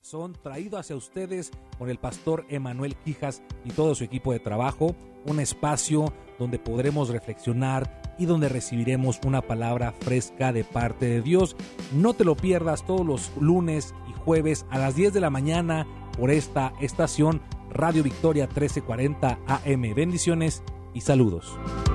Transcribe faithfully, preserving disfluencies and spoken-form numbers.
corazón, traído hacia ustedes por el pastor Emanuel Quijas y todo su equipo de trabajo, un espacio donde podremos reflexionar y donde recibiremos una palabra fresca de parte de Dios. No te lo pierdas todos los lunes y jueves a las diez de la mañana por esta estación Radio Victoria trece cuarenta A M. Bendiciones y saludos.